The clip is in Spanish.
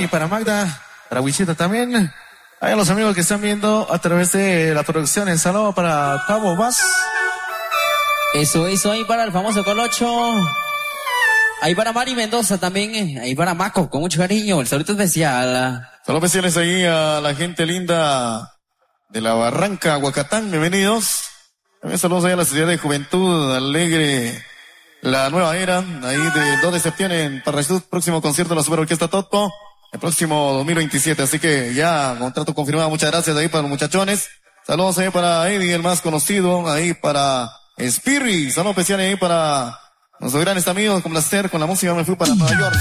y para Magda, para Wichita también. Hay a los amigos que están viendo a través de la producción en saludo para Tavo Vaz. Eso, ahí para el famoso Colocho. Ahí para Mari Mendoza también, ahí para Maco, con mucho cariño, el saludito especial. Saludos especiales ahí a la gente linda de la Barranca, Huacatán, bienvenidos. También saludos ahí a la Sociedad de Juventud Alegre, la nueva era, ahí de 2 de septiembre en Parrachut, próximo concierto de la Super Orquesta Totpo, el próximo 2027, así que ya, contrato confirmado, muchas gracias ahí para los muchachones. Saludos ahí para Eddie, el más conocido, ahí para Spirri, saludos especiales ahí para nuestros grandes amigos, con placer, con la música me fui para Nueva York.